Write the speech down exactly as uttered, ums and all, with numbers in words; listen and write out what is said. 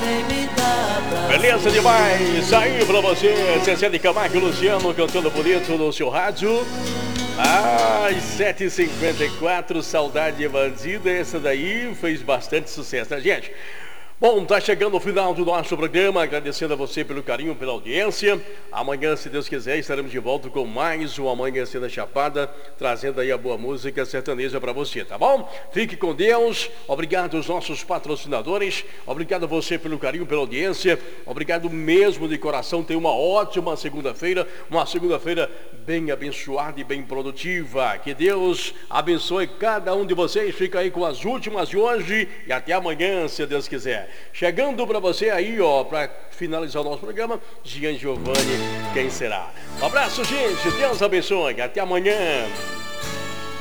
Beleza demais, aí pra você, Zezé de Camargo e Luciano cantando bonito no seu rádio. Às sete e cinquenta e quatro, Saudade Bandida, essa daí fez bastante sucesso, né, gente? Bom, tá chegando o final do nosso programa, agradecendo a você pelo carinho, pela audiência. Amanhã, se Deus quiser, estaremos de volta com mais um Amanhecendo a Chapada, trazendo aí a boa música sertaneja para você, tá bom? Fique com Deus, obrigado aos nossos patrocinadores, obrigado a você pelo carinho, pela audiência, obrigado mesmo de coração, tenha uma ótima segunda-feira, uma segunda-feira bem abençoada e bem produtiva. Que Deus abençoe cada um de vocês, fica aí com as últimas de hoje e até amanhã, se Deus quiser. Chegando para você aí, ó, para finalizar o nosso programa, Gian Giovanni, quem será? Um abraço, gente, Deus abençoe, até amanhã.